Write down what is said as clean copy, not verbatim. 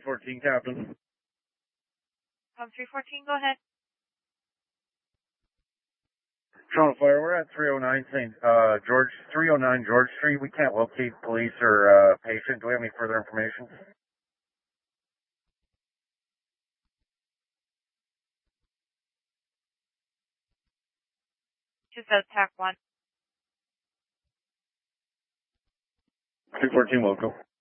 14, Captain. 314, go ahead. Toronto Fire, we're at 309 George Street. We can't locate police or patient. Do we have any further information? Just out TAC 1. 214 local.